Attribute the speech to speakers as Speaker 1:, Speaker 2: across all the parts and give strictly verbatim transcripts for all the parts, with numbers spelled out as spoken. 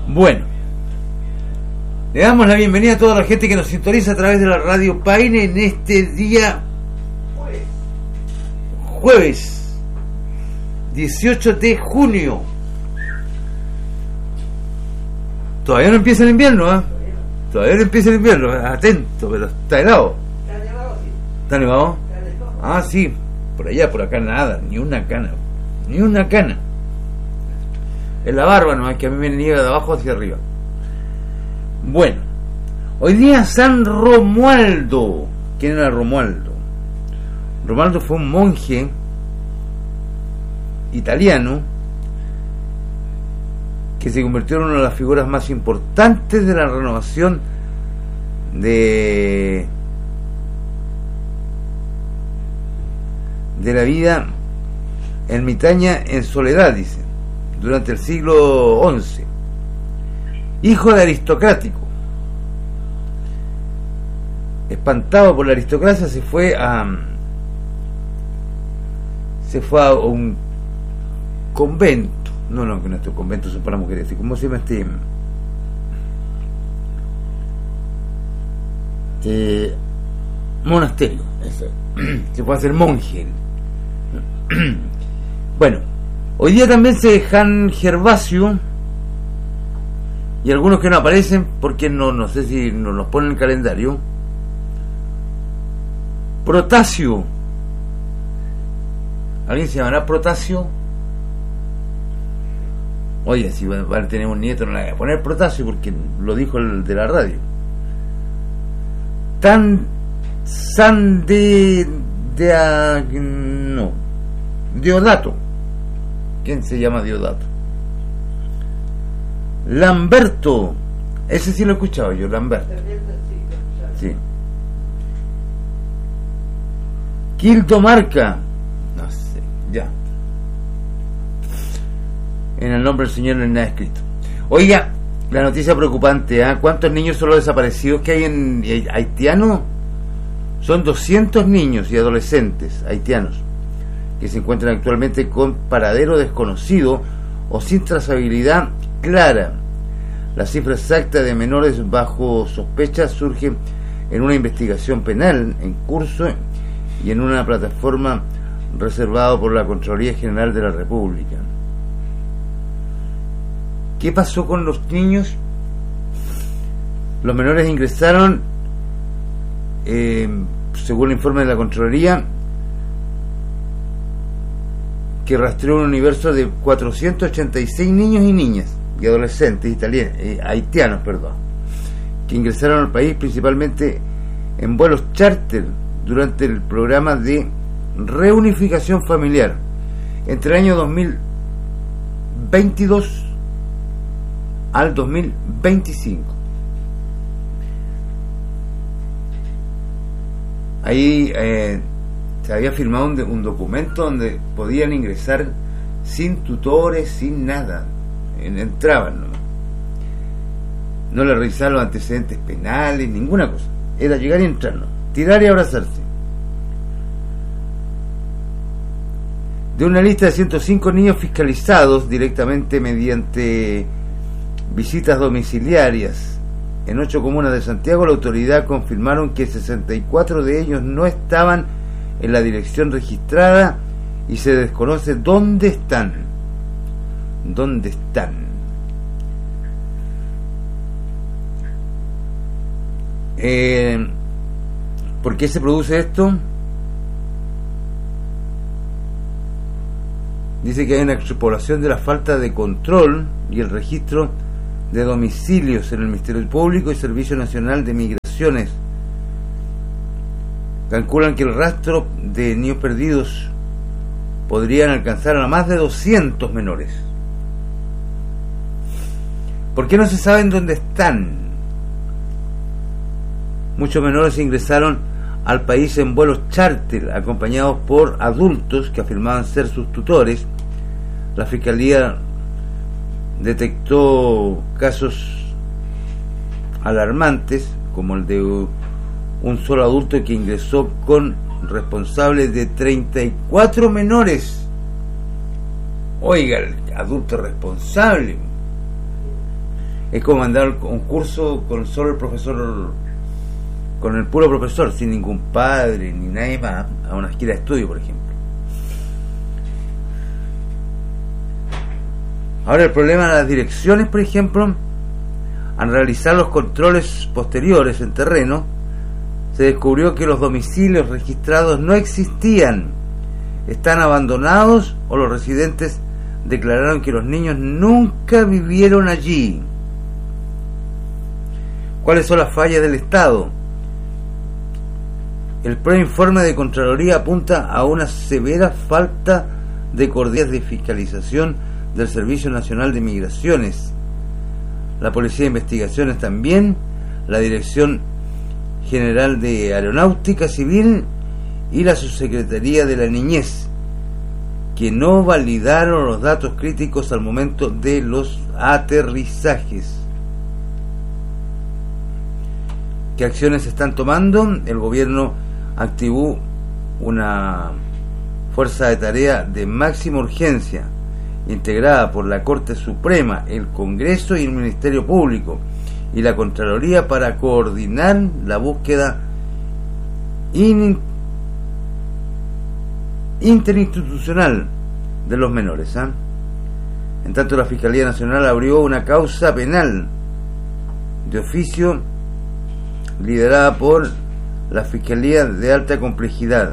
Speaker 1: Bueno, le damos la bienvenida a toda la gente que nos sintoniza a través de la Radio Paine en este día jueves dieciocho de junio. Todavía no empieza el invierno, ¿eh? Todavía no empieza el invierno, atento, pero está helado.
Speaker 2: ¿Está nevado? Sí.
Speaker 1: ¿Está nevado?
Speaker 2: ¿Está nevado?
Speaker 1: Ah, sí, por allá, por acá nada, ni una cana, ni una cana. Es la barba nomás que a mí me niega de abajo hacia arriba. Bueno, hoy día San Romualdo. ¿Quién era Romualdo? Romualdo fue un monje italiano que se convirtió en una de las figuras más importantes de la renovación de de la vida ermitaña en soledad, dice, durante el siglo once. Hijo de aristocrático, espantado por la aristocracia, se fue a se fue a un convento. No, no, que nuestros conventos son para mujeres. ¿Cómo se llama este? Eh, monasterio. Eso. Se puede hacer monje. Bueno, hoy día también se San Gervasio y algunos que no aparecen porque no, no sé si nos los ponen en el calendario. Protasio. ¿Alguien se llamará Protasio? Oye, si van a tener un nieto no le voy a poner Protasio porque lo dijo el de la radio. Tan San de, de a, no Diodato. ¿Quién se llama Diodato? Lamberto. Ese sí lo he escuchado yo, Lamberto. Sí. Quiltomarca. No sé, ya. En el nombre del Señor no hay nada escrito. Oiga, la noticia preocupante, ¿eh? ¿Cuántos niños son los desaparecidos que hay en haitiano? Son doscientos niños y adolescentes haitianos que se encuentran actualmente con paradero desconocido o sin trazabilidad clara. La cifra exacta de menores bajo sospecha surge en una investigación penal en curso y en una plataforma reservada por la Contraloría General de la República. ¿Qué pasó con los niños? Los menores ingresaron, eh, según el informe de la Contraloría, que rastreó un universo de cuatrocientos ochenta y seis niños y niñas y adolescentes italianos, eh, haitianos, perdón, que ingresaron al país principalmente en vuelos charter durante el programa de reunificación familiar entre el año dos mil veintidós al dos mil veinticinco. Ahí eh, se había firmado un, un documento donde podían ingresar sin tutores, sin nada. Entraban, ¿no? No le revisaron los antecedentes penales, ninguna cosa. Era llegar y entrar, ¿no? Tirar y abrazarse. De una lista de ciento cinco niños fiscalizados directamente mediante visitas domiciliarias en ocho comunas de Santiago, la autoridad confirmaron que sesenta y cuatro de ellos no estaban en la dirección registrada y se desconoce dónde están. ¿Dónde están? Eh, ¿Por qué se produce esto? Dice que hay una extrapolación de la falta de control y el registro de domicilios en el Ministerio Público y Servicio Nacional de Migraciones. Calculan que el rastro de niños perdidos podrían alcanzar a más de doscientos menores. ¿Por qué no se saben dónde están? Muchos menores ingresaron al país en vuelos charter acompañados por adultos que afirmaban ser sus tutores. La Fiscalía detectó casos alarmantes como el de un solo adulto que ingresó con responsables de treinta y cuatro menores. Oiga, el adulto responsable. Es como mandar un curso con solo el profesor, con el puro profesor, sin ningún padre ni nadie más, a una esquina de estudio, por ejemplo. Ahora el problema de las direcciones, por ejemplo, al realizar los controles posteriores en terreno, se descubrió que los domicilios registrados no existían, están abandonados o los residentes declararon que los niños nunca vivieron allí. ¿Cuáles son las fallas del Estado? El preinforme de Contraloría apunta a una severa falta de coordinación de fiscalización del Servicio Nacional de Migraciones, la Policía de Investigaciones también, la Dirección General de Aeronáutica Civil y la Subsecretaría de la Niñez, que no validaron los datos críticos al momento de los aterrizajes. ¿Qué acciones se están tomando? El gobierno activó una fuerza de tarea de máxima urgencia, integrada por la Corte Suprema, el Congreso y el Ministerio Público y la Contraloría, para coordinar la búsqueda in, interinstitucional de los menores. ¿eh? En tanto, la Fiscalía Nacional abrió una causa penal de oficio liderada por la Fiscalía de Alta Complejidad.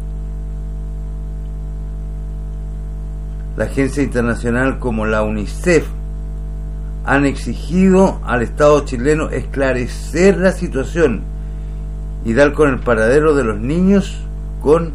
Speaker 1: La agencia internacional como la UNICEF han exigido al Estado chileno esclarecer la situación y dar con el paradero de los niños con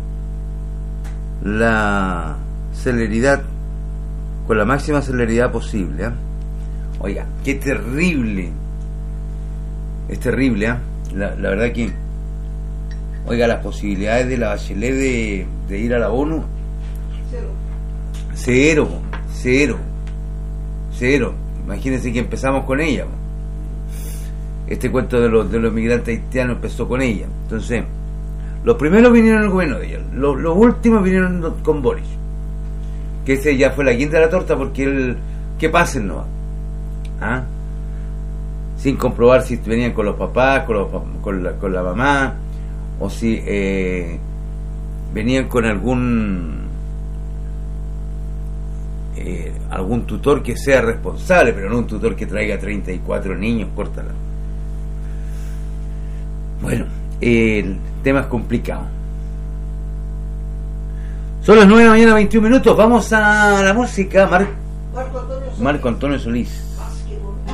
Speaker 1: la celeridad, con la máxima celeridad posible. ¿eh? Oiga, qué terrible, es terrible, ¿eh? la, la verdad que, oiga, las posibilidades de la Bachelet de, de ir a la ONU, cero. Cero, cero, cero. Imagínense que empezamos con ella. Este cuento de los de los migrantes haitianos empezó con ella. Entonces, los primeros vinieron al gobierno de ella, los, los últimos vinieron con Boris. Que ese ya fue la quinta de la torta, porque él, que pasen no va. ¿Ah? Sin comprobar si venían con los papás, con, los, con, la, con la mamá, o si eh, venían con algún Eh, algún tutor que sea responsable, pero no un tutor que traiga treinta y cuatro niños, córtala. Bueno, eh, el tema es complicado. Son las nueve de la mañana, veintiún minutos. Vamos a la música. Mar- Marco Antonio Solís. Marco Antonio Solís.